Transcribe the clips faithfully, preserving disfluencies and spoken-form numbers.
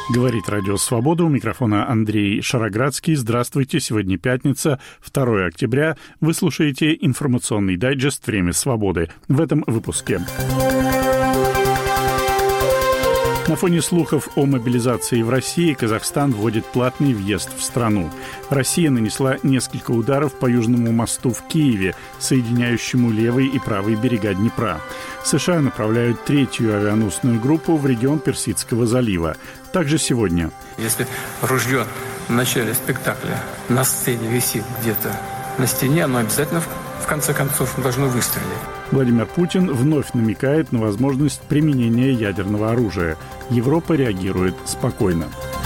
Говорит Радио Свобода. У микрофона Андрей Шароградский. Здравствуйте. Сегодня пятница, второе октября. Вы слушаете информационный дайджест «Время свободы». В этом выпуске. На фоне слухов о мобилизации в России Казахстан вводит платный въезд в страну. Россия нанесла несколько ударов по Южному мосту в Киеве, соединяющему левый и правый берега Днепра. США направляют третью авианосную группу в регион Персидского залива. Также сегодня. Если ружье в начале спектакля на сцене висит где-то на стене, оно обязательно в конце концов должно выстрелить. Владимир Путин вновь намекает на возможность применения ядерного оружия. Европа реагирует спокойно.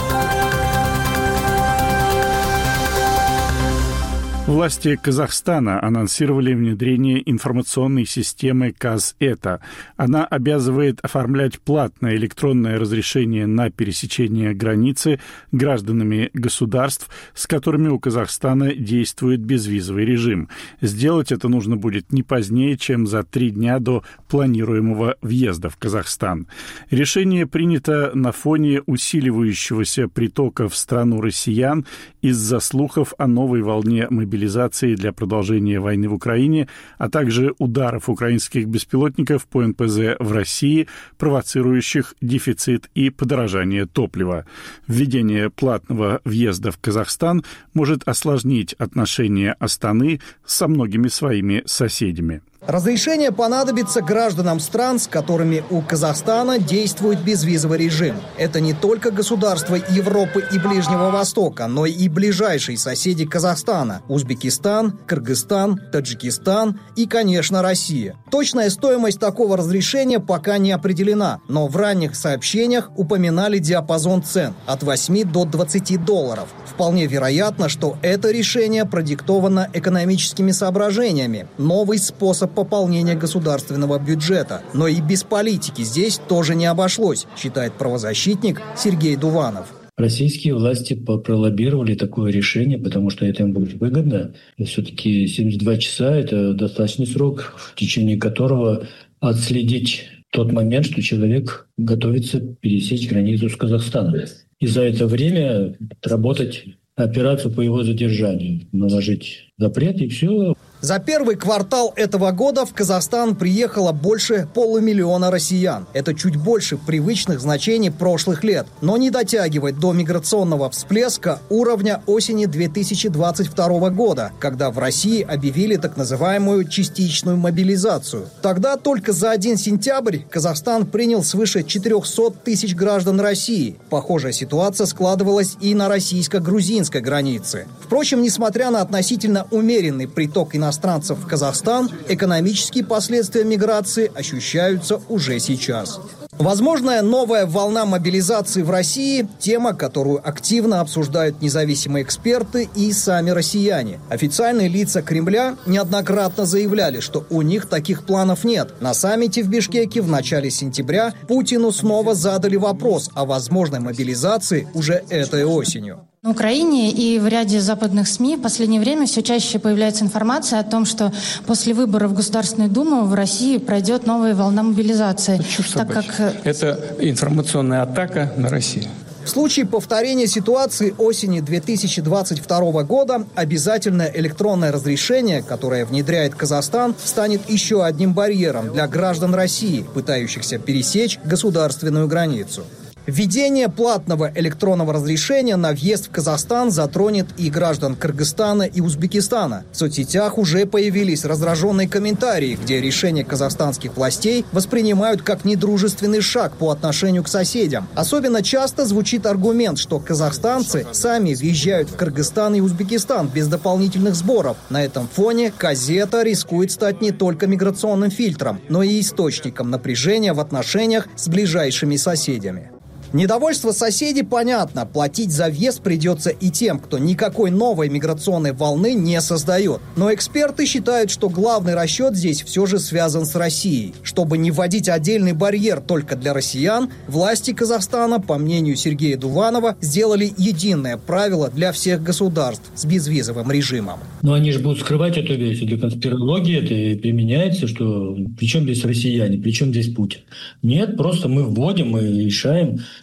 Власти Казахстана анонсировали внедрение информационной системы КАЗ-ЭТА. Она обязывает оформлять платное электронное разрешение на пересечение границы гражданами государств, с которыми у Казахстана действует безвизовый режим. Сделать это нужно будет не позднее, чем за три дня до планируемого въезда в Казахстан. Решение принято на фоне усиливающегося притока в страну россиян из-за слухов о новой волне мобилизации для продолжения войны в Украине, а также ударов украинских беспилотников по эн пэ зэ в России, провоцирующих дефицит и подорожание топлива. Введение платного въезда в Казахстан может осложнить отношения Астаны со многими своими соседями. Разрешение понадобится гражданам стран, с которыми у Казахстана действует безвизовый режим. Это не только государства Европы и Ближнего Востока, но и ближайшие соседи Казахстана – Узбекистан, Кыргызстан, Таджикистан и, конечно, Россия. Точная стоимость такого разрешения пока не определена, но в ранних сообщениях упоминали диапазон цен от восьми до двадцати долларов. Вполне вероятно, что это решение продиктовано экономическими соображениями. Новый способ пополнения государственного бюджета. Но и без политики здесь тоже не обошлось, считает правозащитник Сергей Дуванов. Российские власти пролоббировали такое решение, потому что это им будет выгодно. Все-таки семьдесят два часа – это достаточный срок, в течение которого отследить тот момент, что человек готовится пересечь границу с Казахстаном. И за это время работать операцию по его задержанию, наложить запрет и все. За первый квартал этого года в Казахстан приехало больше полумиллиона россиян. Это чуть больше привычных значений прошлых лет, но не дотягивает до миграционного всплеска уровня осени две тысячи двадцать второго года, когда в России объявили так называемую частичную мобилизацию. Тогда только за один сентябрь Казахстан принял свыше четырехсот тысяч граждан России. Похожая ситуация складывалась и на российско-грузинской границе. Впрочем, несмотря на относительно умеренный приток иностранцев, иностранцев в Казахстан, экономические последствия миграции ощущаются уже сейчас. Возможная новая волна мобилизации в России – тема, которую активно обсуждают независимые эксперты и сами россияне. Официальные лица Кремля неоднократно заявляли, что у них таких планов нет. На саммите в Бишкеке в начале сентября Путину снова задали вопрос о возможной мобилизации уже этой осенью. На Украине и в ряде западных СМИ в последнее время все чаще появляется информация о том, что после выборов в Государственную Думу в России пройдет новая волна мобилизации. Так как... Это информационная атака на Россию. В случае повторения ситуации осени две тысячи двадцать второго года обязательное электронное разрешение, которое внедряет Казахстан, станет еще одним барьером для граждан России, пытающихся пересечь государственную границу. Введение платного электронного разрешения на въезд в Казахстан затронет и граждан Кыргызстана и Узбекистана. В соцсетях уже появились раздраженные комментарии, где решение казахстанских властей воспринимают как недружественный шаг по отношению к соседям. Особенно часто звучит аргумент, что казахстанцы сами въезжают в Кыргызстан и Узбекистан без дополнительных сборов. На этом фоне КАЗ-ЭТА рискует стать не только миграционным фильтром, но и источником напряжения в отношениях с ближайшими соседями. Недовольство соседей понятно. Платить за въезд придется и тем, кто никакой новой миграционной волны не создает. Но эксперты считают, что главный расчет здесь все же связан с Россией. Чтобы не вводить отдельный барьер только для россиян, власти Казахстана, по мнению Сергея Дуванова, сделали единое правило для всех государств с безвизовым режимом. Но они же будут скрывать эту вещь. Для конспирологии это и применяется, что при чем здесь россияне, при чем здесь Путин? Нет, просто мы вводим и решаем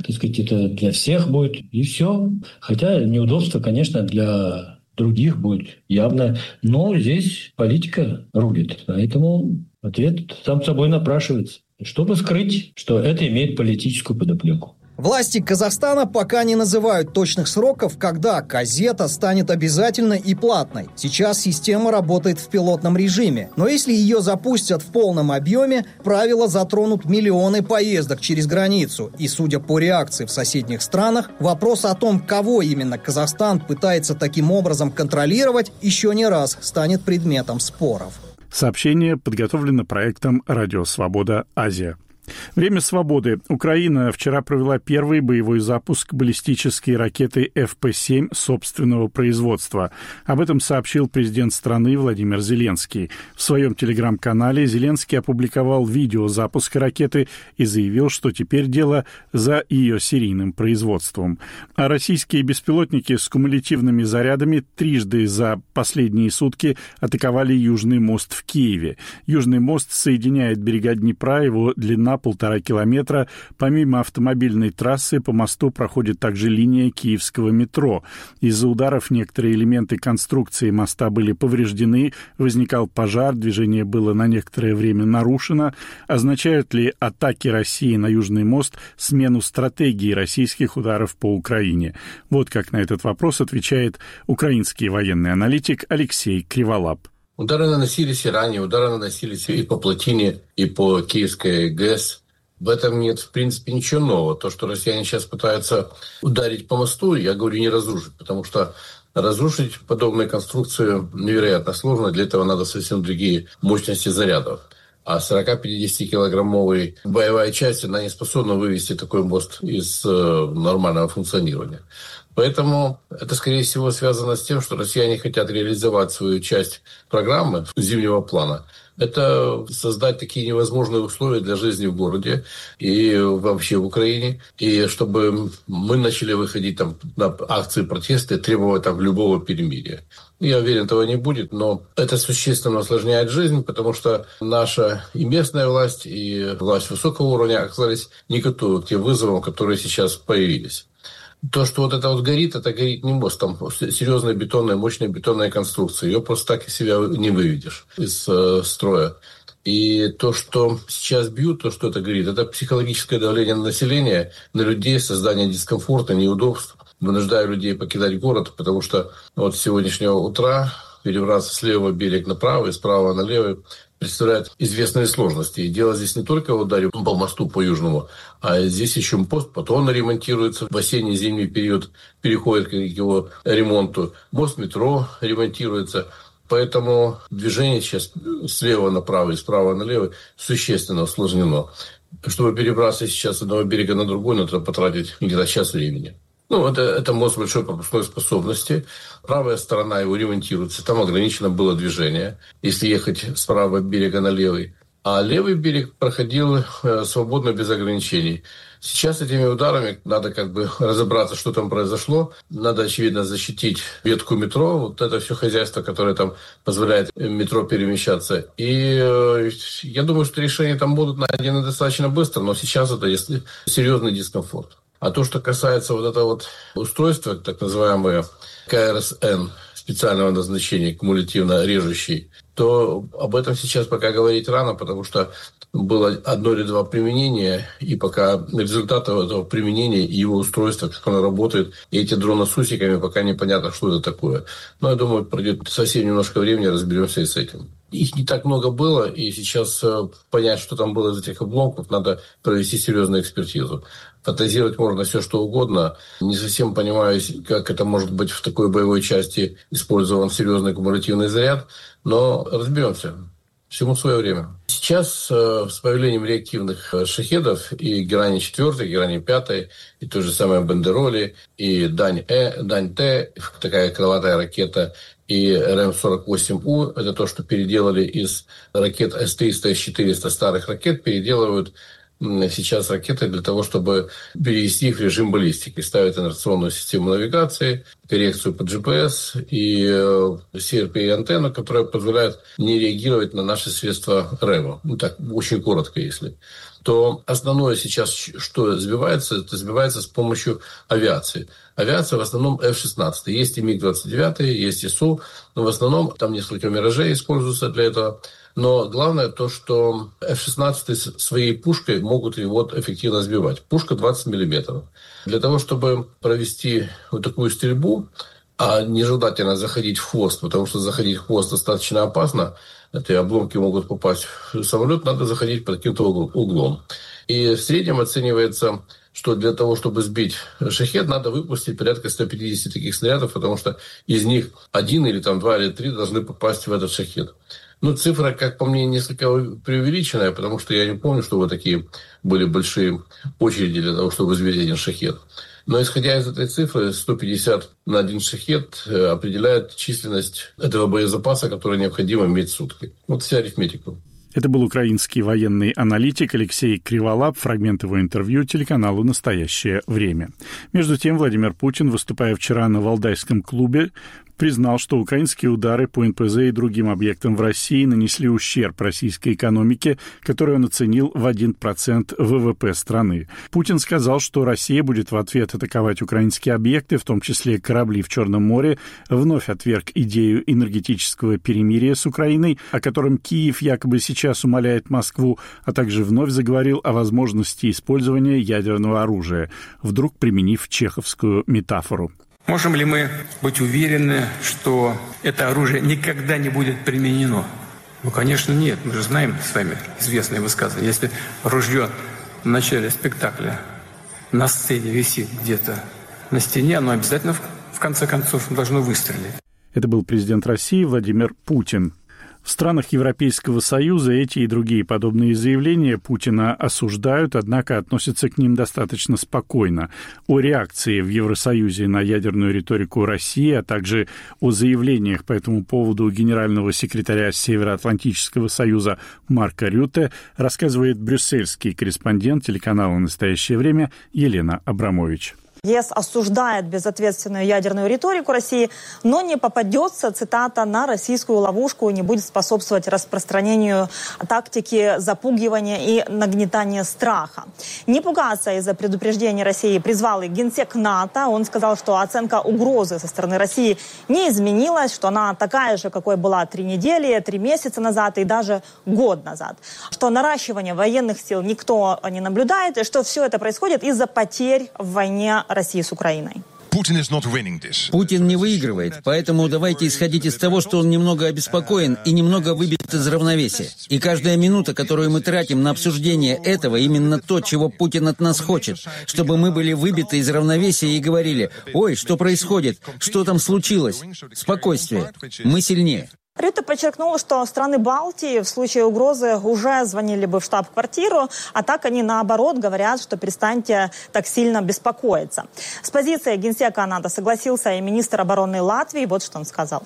так сказать, это для всех будет, и все. Хотя неудобство, конечно, для других будет явно, но здесь политика рулит, поэтому ответ сам собой напрашивается, чтобы скрыть, что это имеет политическую подоплеку. Власти Казахстана пока не называют точных сроков, когда «Казета» станет обязательной и платной. Сейчас система работает в пилотном режиме. Но если ее запустят в полном объеме, правила затронут миллионы поездок через границу. И, судя по реакции в соседних странах, вопрос о том, кого именно Казахстан пытается таким образом контролировать, еще не раз станет предметом споров. Сообщение подготовлено проектом «Радио Свобода. Азия». Время свободы. Украина вчера провела первый боевой запуск баллистической ракеты эф пэ семь собственного производства. Об этом сообщил президент страны Владимир Зеленский. В своем телеграм-канале Зеленский опубликовал видео запуска ракеты и заявил, что теперь дело за ее серийным производством. А российские беспилотники с кумулятивными зарядами трижды за последние сутки атаковали Южный мост в Киеве. Южный мост соединяет берега Днепра, его длина полтора километра. Помимо автомобильной трассы по мосту проходит также линия киевского метро. Из-за ударов некоторые элементы конструкции моста были повреждены, возникал пожар, движение было на некоторое время нарушено. Означают ли атаки России на Южный мост смену стратегии российских ударов по Украине? Вот как на этот вопрос отвечает украинский военный аналитик Алексей Криволап. Удары наносились и ранее, удары наносились и по плотине, и по Киевской ГЭС. В этом нет, в принципе, ничего нового. То, что россияне сейчас пытаются ударить по мосту, я говорю, не разрушить, потому что разрушить подобную конструкцию невероятно сложно. Для этого надо совсем другие мощности зарядов. А сорок-пятидесятикилограммовая боевая часть, она не способна вывести такой мост из э, нормального функционирования. Поэтому это, скорее всего, связано с тем, что россияне хотят реализовать свою часть программы зимнего плана. Это создать такие невозможные условия для жизни в городе и вообще в Украине. И чтобы мы начали выходить там на акции протеста и требовать там любого перемирия. Я уверен, этого не будет, но это существенно усложняет жизнь, потому что наша и местная власть, и власть высокого уровня оказались не готовы к тем вызовам, которые сейчас появились. То, что вот это вот горит, это горит не мост, там серьезная бетонная, мощная бетонная конструкция. Ее просто так из себя не выведешь из э, строя. И то, что сейчас бьют, то, что это горит, это психологическое давление на население, на людей, создание дискомфорта, неудобств, вынуждая людей покидать город, потому что вот с сегодняшнего утра перебраться с левого берега на правый, с правого на левый представляет известные сложности. И дело здесь не только в ударе по мосту, по Южному, а здесь еще мост, потом он ремонтируется. В осенне-зимний период переходит к его ремонту. Мост метро ремонтируется. Поэтому движение сейчас слева направо и справа налево существенно усложнено. Чтобы перебраться сейчас с одного берега на другой, надо потратить где-то час времени. Ну, это, это мост большой пропускной способности. Правая сторона его ремонтируется. Там ограничено было движение, если ехать с правого берега на левый. А левый берег проходил э, свободно, без ограничений. Сейчас этими ударами надо как бы разобраться, что там произошло. Надо, очевидно, защитить ветку метро. Вот это все хозяйство, которое там позволяет метро перемещаться. И э, я думаю, что решения там будут найдены достаточно быстро. Но сейчас это если серьезный дискомфорт. А то, что касается вот этого вот устройства, так называемое ка эр эс эн, специального назначения, кумулятивно режущий, то об этом сейчас пока говорить рано, потому что было одно или два применения, и пока результаты этого применения и его устройства, как оно работает, и эти дроны с усиками, пока непонятно, что это такое. Но я думаю, пройдет совсем немножко времени, разберемся и с этим. Их не так много было, и сейчас понять, что там было из этих обломков, надо провести серьезную экспертизу. Фантазировать можно все, что угодно. Не совсем понимаю, как это может быть в такой боевой части использован серьезный кумулятивный заряд, но разберемся. Всему свое время. Сейчас э, с появлением реактивных э, шахедов и Герани четыре, Герани пять, и то же самое Бандероли, и Дань-Э, Дань-Т, такая крылатая ракета, и эр эм сорок восемь у, это то, что переделали из ракет эс триста, эс четыреста, старых ракет, переделывают сейчас ракеты для того, чтобы перевести их в режим баллистики. Ставят инерционную систему навигации, коррекцию по джи пи эс и си эр пи-антенну, которая позволяет не реагировать на наши средства РЭМа. Ну так, очень коротко, если. то основное сейчас, что сбивается, это сбивается с помощью авиации. Авиация в основном эф шестнадцать. Есть и миг двадцать девять, есть и Су, но в основном там несколько «Миражей» используются для этого. Но главное то, что эф шестнадцать своей пушкой могут его эффективно сбивать. Пушка двадцать миллиметров. Для того, чтобы провести вот такую стрельбу, а нежелательно заходить в хвост, потому что заходить в хвост достаточно опасно, эти обломки могут попасть в самолет, надо заходить под каким-то углом. И в среднем оценивается, что для того, чтобы сбить «Шахед», надо выпустить порядка сто пятьдесят таких снарядов, потому что из них один или там два или три должны попасть в этот «Шахед». Ну, цифра, как по мне, несколько преувеличенная, потому что я не помню, что вот такие были большие очереди для того, чтобы сбить один «Шахед». Но исходя из этой цифры, сто пятьдесят на один «Шахед» определяет численность этого боезапаса, который необходимо иметь в сутки. Вот вся арифметика. Это был украинский военный аналитик Алексей Криволап, фрагмент его интервью телеканалу «Настоящее время». Между тем, Владимир Путин, выступая вчера на Валдайском клубе, признал, что украинские удары по эн пэ зэ и другим объектам в России нанесли ущерб российской экономике, который он оценил в один процент вэ вэ пэ страны. Путин сказал, что Россия будет в ответ атаковать украинские объекты, в том числе корабли в Черном море, вновь отверг идею энергетического перемирия с Украиной, о котором Киев якобы сейчас умоляет Москву, а также вновь заговорил о возможности использования ядерного оружия, вдруг применив чеховскую метафору. Можем ли мы быть уверены, что это оружие никогда не будет применено? Ну, конечно, нет. Мы же знаем с вами известное высказывание. Если ружье в начале спектакля на сцене висит где-то на стене, оно обязательно в конце концов должно выстрелить. Это был президент России Владимир Путин. В странах Европейского Союза эти и другие подобные заявления Путина осуждают, однако относятся к ним достаточно спокойно. О реакции в Евросоюзе на ядерную риторику России, а также о заявлениях по этому поводу генерального секретаря Североатлантического союза Марка Рютте рассказывает брюссельский корреспондент телеканала «Настоящее время» Елена Абрамович. ЕС осуждает безответственную ядерную риторику России, но не попадется, цитата, на российскую ловушку и не будет способствовать распространению тактики запугивания и нагнетания страха. Не пугаться из-за предупреждения России призвал и генсек НАТО. Он сказал, что оценка угрозы со стороны России не изменилась, что она такая же, какой была три недели, три месяца назад и даже год назад. Что наращивание военных сил никто не наблюдает, и что все это происходит из-за потерь в войне России с Украиной. Путин не выигрывает, поэтому давайте исходить из того, что он немного обеспокоен и немного выбит из равновесия. И каждая минута, которую мы тратим на обсуждение этого, именно то, чего Путин от нас хочет, чтобы мы были выбиты из равновесия и говорили: «Ой, что происходит? Что там случилось?» Спокойствие. Мы сильнее. Рютте подчеркнул, что страны Балтии в случае угрозы уже звонили бы в штаб-квартиру, а так они, наоборот, говорят, что перестаньте так сильно беспокоиться. С позицией генсека НАТО согласился и министр обороны Латвии. Вот что он сказал.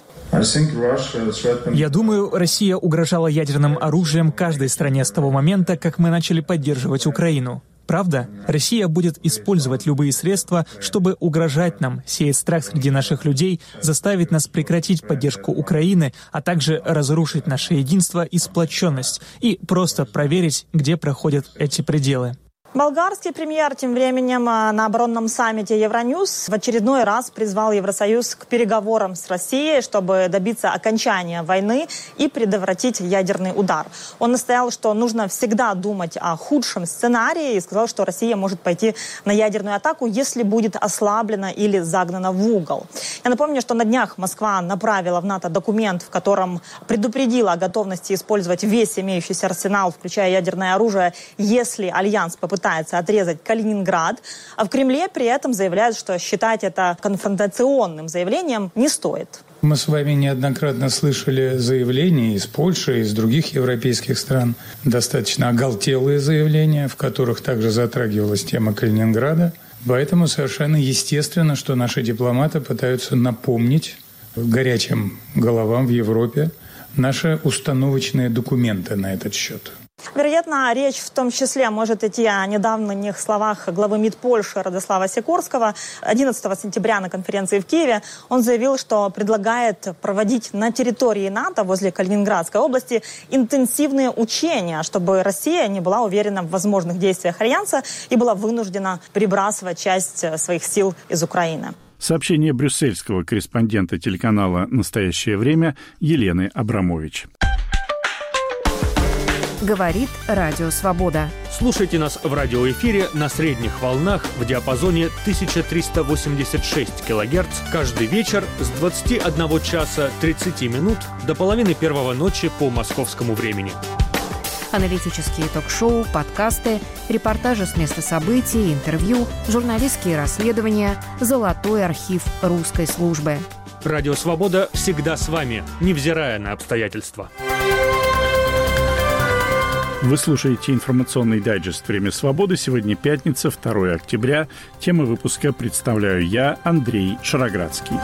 Я думаю, Россия угрожала ядерным оружием каждой стране с того момента, как мы начали поддерживать Украину. Правда? Россия будет использовать любые средства, чтобы угрожать нам, сеять страх среди наших людей, заставить нас прекратить поддержку Украины, а также разрушить наше единство и сплоченность, и просто проверить, где проходят эти пределы. Болгарский премьер тем временем на оборонном саммите Евроньюз в очередной раз призвал Евросоюз к переговорам с Россией, чтобы добиться окончания войны и предотвратить ядерный удар. Он настоял, что нужно всегда думать о худшем сценарии и сказал, что Россия может пойти на ядерную атаку, если будет ослаблена или загнана в угол. Я напомню, что на днях Москва направила в НАТО документ, в котором предупредила о готовности использовать весь имеющийся арсенал, включая ядерное оружие, если Альянс попытается пытается отрезать Калининград, а в Кремле при этом заявляют, что считать это конфронтационным заявлением не стоит. Мы с вами неоднократно слышали заявления из Польши, из других европейских стран, достаточно оголтелые заявления, в которых также затрагивалась тема Калининграда. Поэтому совершенно естественно, что наши дипломаты пытаются напомнить горячим головам в Европе наши установочные документы на этот счет. Вероятно, речь в том числе может идти о недавних словах главы МИД Польши Радослава Сикорского. одиннадцатого сентября на конференции в Киеве он заявил, что предлагает проводить на территории НАТО возле Калининградской области интенсивные учения, чтобы Россия не была уверена в возможных действиях Альянса и была вынуждена перебрасывать часть своих сил из Украины. Сообщение брюссельского корреспондента телеканала «Настоящее время» Елены Абрамович. Говорит Радио Свобода. Слушайте нас в радиоэфире на средних волнах в диапазоне тысяча триста восемьдесят шесть килогерц каждый вечер с двадцати одного часа тридцати минут до половины первого ночи по московскому времени. Аналитические ток-шоу, подкасты, репортажи с места событий, интервью, журналистские расследования, золотой архив русской службы. Радио «Свобода» всегда с вами, невзирая на обстоятельства. Вы слушаете информационный дайджест «Время свободы». Сегодня пятница, второго октября. Темы выпуска представляю я, Андрей Шароградский.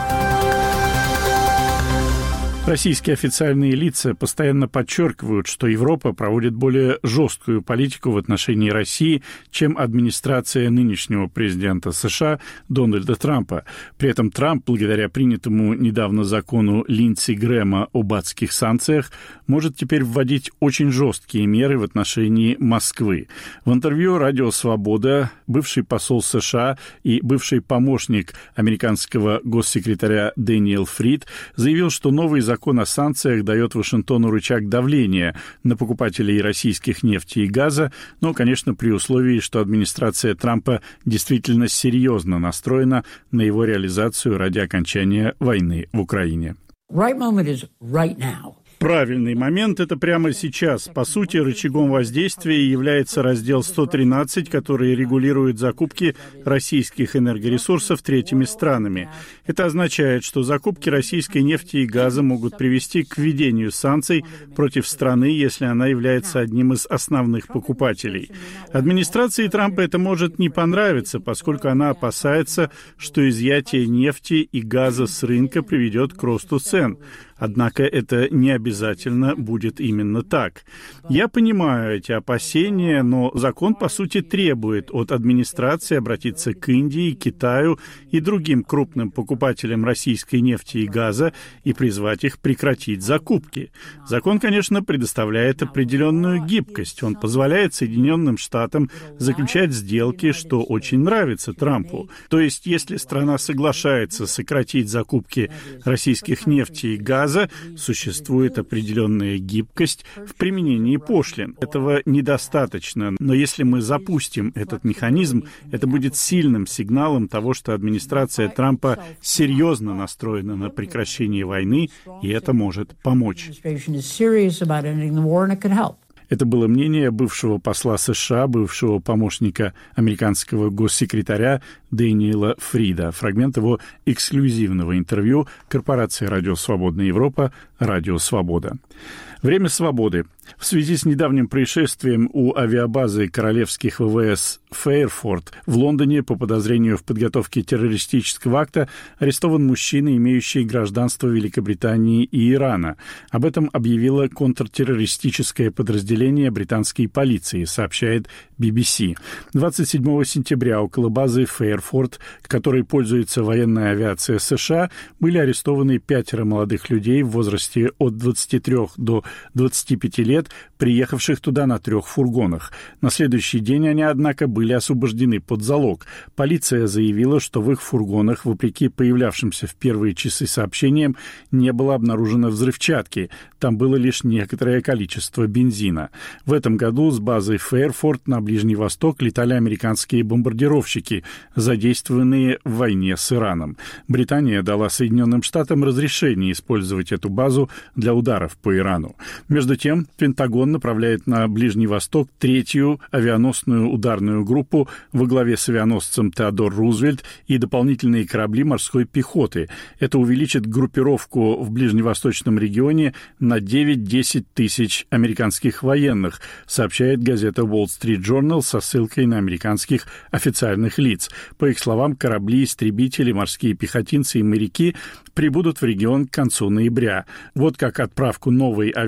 Российские официальные лица постоянно подчеркивают, что Европа проводит более жесткую политику в отношении России, чем администрация нынешнего президента США Дональда Трампа. При этом Трамп, благодаря принятому недавно закону Линдси Грэма об адских санкциях, может теперь вводить очень жесткие меры в отношении Москвы. В интервью «Радио Свобода» бывший посол США и бывший помощник американского госсекретаря Дэниел Фрид заявил, что новый закон Закон о санкциях дает Вашингтону рычаг давления на покупателей российских нефти и газа, но, конечно, при условии, что администрация Трампа действительно серьезно настроена на его реализацию ради окончания войны в Украине. Right moment is right now. Правильный момент – это прямо сейчас. По сути, рычагом воздействия является раздел сто тринадцать, который регулирует закупки российских энергоресурсов третьими странами. Это означает, что закупки российской нефти и газа могут привести к введению санкций против страны, если она является одним из основных покупателей. Администрации Трампа это может не понравиться, поскольку она опасается, что изъятие нефти и газа с рынка приведет к росту цен. Однако это не обязательно будет именно так. Я понимаю эти опасения, но закон, по сути, требует от администрации обратиться к Индии, Китаю и другим крупным покупателям российской нефти и газа и призвать их прекратить закупки. Закон, конечно, предоставляет определенную гибкость. Он позволяет Соединенным Штатам заключать сделки, что очень нравится Трампу. То есть, если страна соглашается сократить закупки российских нефти и газа, существует определенная гибкость в применении пошлин. Этого недостаточно, но если мы запустим этот механизм, это будет сильным сигналом того, что администрация Трампа серьезно настроена на прекращение войны, и это может помочь. Это было мнение бывшего посла США, бывшего помощника американского госсекретаря Дэниела Фрида. Фрагмент его эксклюзивного интервью корпорации «Радио Свободная Европа» «Радио Свобода». Время свободы. В связи с недавним происшествием у авиабазы королевских ВВС Фейерфорд в Лондоне по подозрению в подготовке террористического акта арестован мужчина, имеющий гражданство Великобритании и Ирана. Об этом объявило контртеррористическое подразделение британской полиции, сообщает би би си. двадцать седьмого сентября около базы Фейерфорд, которой пользуется военная авиация США, были арестованы пятеро молодых людей в возрасте от двадцати трёх до двадцати пяти лет, приехавших туда на трех фургонах. На следующий день они, однако, были освобождены под залог. Полиция заявила, что в их фургонах, вопреки появлявшимся в первые часы сообщениям, не было обнаружено взрывчатки. Там было лишь некоторое количество бензина. В этом году с базы Фейерфорд на Ближний Восток летали американские бомбардировщики, задействованные в войне с Ираном. Британия дала Соединенным Штатам разрешение использовать эту базу для ударов по Ирану. Между тем, Пентагон направляет на Ближний Восток третью авианосную ударную группу во главе с авианосцем Теодор Рузвельт и дополнительные корабли морской пехоты. Это увеличит группировку в ближневосточном регионе на девять-десять тысяч американских военных, сообщает газета Wall Street Journal со ссылкой на американских официальных лиц. По их словам, корабли, истребители, морские пехотинцы и моряки прибудут в регион к концу ноября. Вот как отправку новой авианосной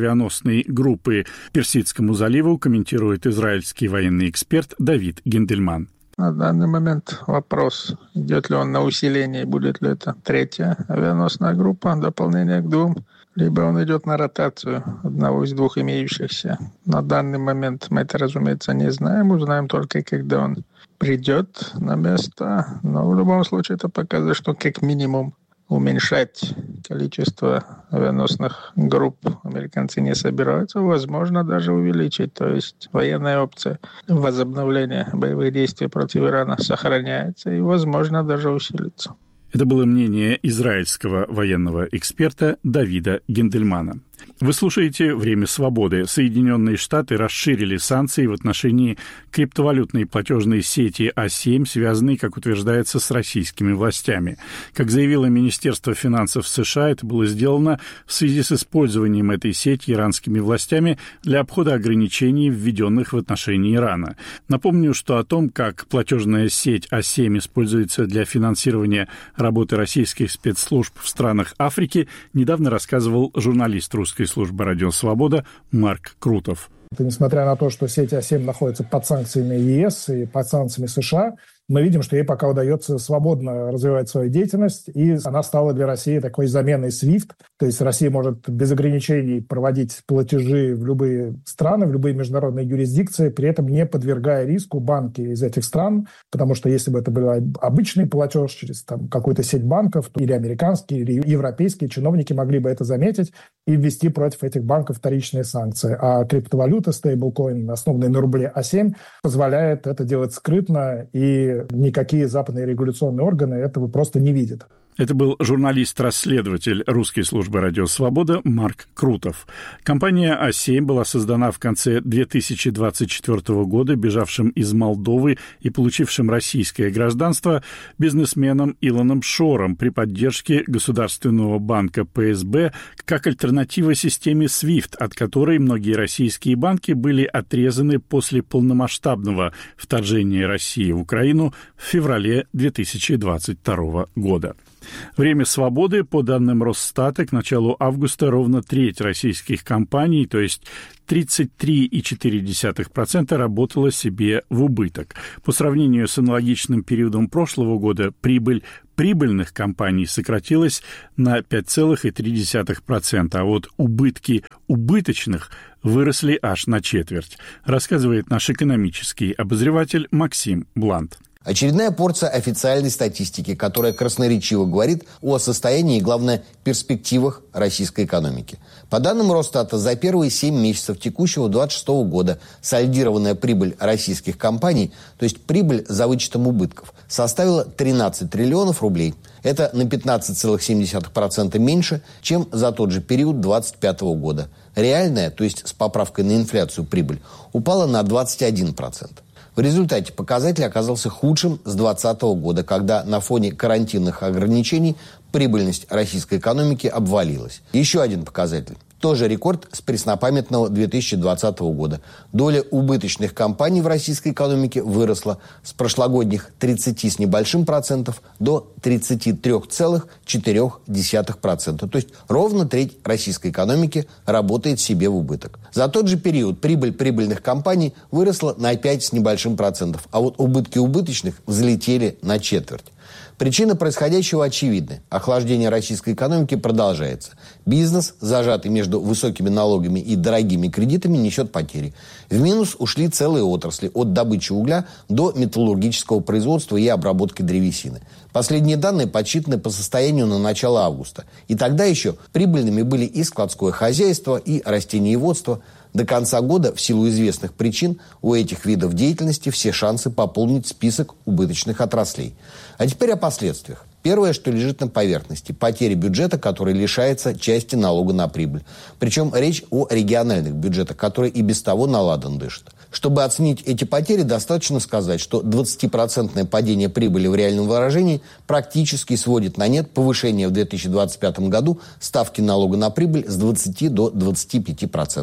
авианосной группы Персидскому заливу, комментирует израильский военный эксперт Давид Гендельман. На данный момент вопрос, идет ли он на усиление, будет ли это третья авианосная группа, дополнение к двум, либо он идет на ротацию одного из двух имеющихся. На данный момент мы это, разумеется, не знаем, узнаем только, когда он придет на место. Но в любом случае это показывает, что как минимум уменьшать количество авианосных групп американцы не собираются, возможно, даже увеличить. То есть военная опция возобновления боевых действий против Ирана сохраняется и, возможно, даже усилится. Это было мнение израильского военного эксперта Давида Гендельмана. Вы слушаете «Время свободы». Соединенные Штаты расширили санкции в отношении криптовалютной платежной сети А семь, связанной, как утверждается, с российскими властями. Как заявило Министерство финансов США, это было сделано в связи с использованием этой сети иранскими властями для обхода ограничений, введенных в отношении Ирана. Напомню, что о том, как платежная сеть А семь используется для финансирования работы российских спецслужб в странах Африки, недавно рассказывал журналист русской службы «Радио Свобода» Марк Крутов. Несмотря на то, что сеть А семь находится под санкциями ЕС и под санкциями США, мы видим, что ей пока удается свободно развивать свою деятельность, и она стала для России такой заменой свифт. То есть Россия может без ограничений проводить платежи в любые страны, в любые международные юрисдикции, при этом не подвергая риску банки из этих стран, потому что если бы это был обычный платеж через там, какую-то сеть банков, то или американские, или европейские чиновники могли бы это заметить и ввести против этих банков вторичные санкции. А криптовалюта, стейблкоин, основанный на рубле А семь, позволяет это делать скрытно, и никакие западные регуляционные органы этого просто не видят. Это был журналист-расследователь русской службы «Радио Свобода» Марк Крутов. Компания А семь была создана в конце две тысячи двадцать четвёртого года бежавшим из Молдовы и получившим российское гражданство бизнесменом Илоном Шором при поддержке Государственного банка Пэ Эс Бэ как альтернатива системе свифт, от которой многие российские банки были отрезаны после полномасштабного вторжения России в Украину в феврале две тысячи двадцать второго года. Время свободы. По данным Росстата, к началу августа ровно треть российских компаний, то есть тридцать три целых четыре десятых процента, работала себе в убыток. По сравнению с аналогичным периодом прошлого года прибыль прибыльных компаний сократилась на пять целых три десятых процента, а вот убытки убыточных выросли аж на четверть, рассказывает наш экономический обозреватель Максим Блант. Очередная порция официальной статистики, которая красноречиво говорит о состоянии и, главное, перспективах российской экономики. По данным Росстата, за первые семь месяцев текущего двадцать шестого года сольдированная прибыль российских компаний, то есть прибыль за вычетом убытков, составила тринадцать триллионов рублей. Это на пятнадцать целых семь десятых процента меньше, чем за тот же период двадцать пятого года. Реальная, то есть с поправкой на инфляцию, прибыль упала на двадцать один процент. В результате показатель оказался худшим с двадцатого года, когда на фоне карантинных ограничений прибыльность российской экономики обвалилась. Еще один показатель. Тоже рекорд с преснопамятного две тысячи двадцатого года. Доля убыточных компаний в российской экономике выросла с прошлогодних тридцати с небольшим процентов до тридцати трёх целых четырёх десятых процента. То есть ровно треть российской экономики работает себе в убыток. За тот же период прибыль прибыльных компаний выросла на пять с небольшим процентов, а вот убытки убыточных взлетели на четверть. Причина происходящего очевидна. Охлаждение российской экономики продолжается. Бизнес, зажатый между высокими налогами и дорогими кредитами, несет потери. В минус ушли целые отрасли, от добычи угля до металлургического производства и обработки древесины. Последние данные подсчитаны по состоянию на начало августа. И тогда еще прибыльными были и складское хозяйство, и растениеводство. До конца года, в силу известных причин, у этих видов деятельности все шансы пополнить список убыточных отраслей. А теперь о последствиях. Первое, что лежит на поверхности – потери бюджета, который лишается части налога на прибыль. Причем речь о региональных бюджетах, которые и без того наладан дышат. Чтобы оценить эти потери, достаточно сказать, что двадцатипроцентное падение прибыли в реальном выражении практически сводит на нет повышение в две тысячи двадцать пятом году ставки налога на прибыль с двадцати до двадцати пяти процентов.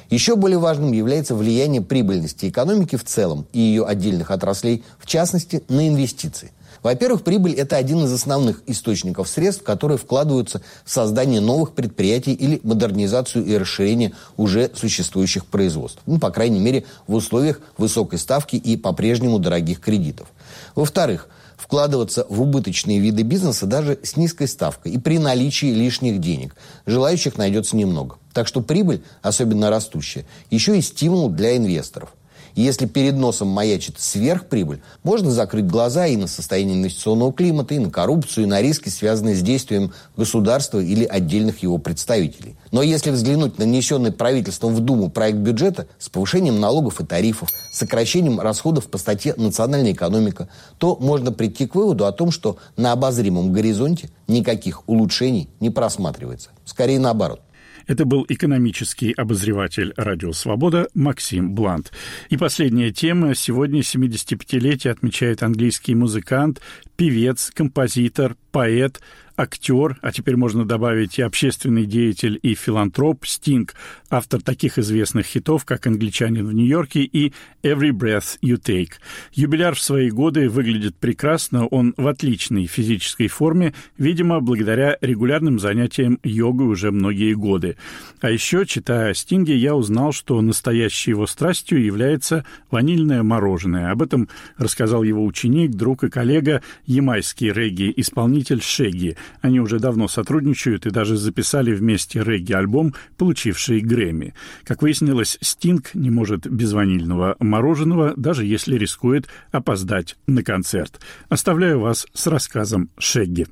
Еще более важным является влияние прибыльности экономики в целом и ее отдельных отраслей, в частности, на инвестиции. Во-первых, прибыль – это один из основных источников средств, которые вкладываются в создание новых предприятий или модернизацию и расширение уже существующих производств. Ну, по крайней мере, в условиях высокой ставки и по-прежнему дорогих кредитов. Во-вторых, вкладываться в убыточные виды бизнеса даже с низкой ставкой и при наличии лишних денег. Желающих найдется немного. Так что прибыль, особенно растущая, еще и стимул для инвесторов. И если перед носом маячит сверхприбыль, можно закрыть глаза и на состояние инвестиционного климата, и на коррупцию, и на риски, связанные с действием государства или отдельных его представителей. Но если взглянуть на внесенный правительством в Думу проект бюджета с повышением налогов и тарифов, сокращением расходов по статье «Национальная экономика», то можно прийти к выводу о том, что на обозримом горизонте никаких улучшений не просматривается. Скорее наоборот. Это был экономический обозреватель «Радио Свобода» Максим Блант. И последняя тема. Сегодня семидесятипятилетие отмечает английский музыкант, певец, композитор, поэт, актер, а теперь можно добавить и общественный деятель, и филантроп Стинг, автор таких известных хитов, как «Англичанин в Нью-Йорке» и «Every Breath You Take». Юбиляр в свои годы выглядит прекрасно, он в отличной физической форме, видимо, благодаря регулярным занятиям йогой уже многие годы. А еще, читая о Стинге, я узнал, что настоящей его страстью является ванильное мороженое. Об этом рассказал его ученик, друг и коллега, ямайский регги-исполнитель Шегги. Они уже давно сотрудничают и даже записали вместе регги-альбом, получивший Грэмми. Как выяснилось, Стинг не может без ванильного мороженого, даже если рискует опоздать на концерт. Оставляю вас с рассказом Шегги.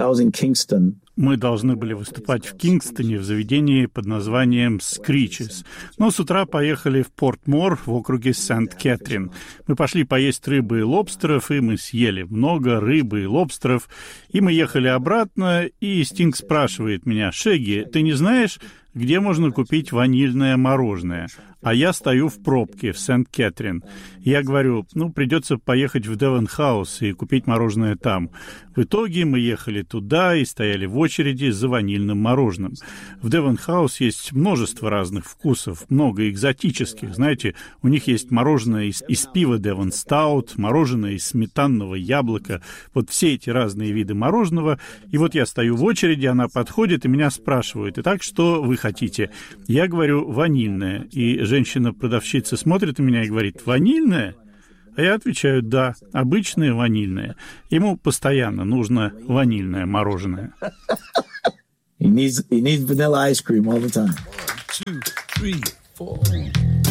Мы должны были выступать в Кингстоне в заведении под названием «Скричес». Но с утра поехали в Порт-Мор в округе Сент-Кэтрин. Мы пошли поесть рыбы и лобстеров, и мы съели много рыбы и лобстеров. И мы ехали обратно, и Стинг спрашивает меня: «Шегги, ты не знаешь, где можно купить ванильное мороженое?» А я стою в пробке в Сент-Кэтрин. Я говорю, ну, придется поехать в Девон Хаус и купить мороженое там. В итоге мы ехали туда и стояли в очереди за ванильным мороженым. В Девон Хаус есть множество разных вкусов, много экзотических. Знаете, у них есть мороженое из, из пива Девон Стаут, мороженое из сметанного яблока. Вот все эти разные виды мороженого. И вот я стою в очереди, она подходит и меня спрашивает: «Итак, что вы хотите?» Я говорю: «Ванильное». И женщина-продавщица смотрит на меня и говорит: «Ванильное?» А я отвечаю: «Да, обычное ванильное». Ему постоянно нужно ванильное мороженое. He needs, he needs vanilla ice cream all the time. Two, three, four.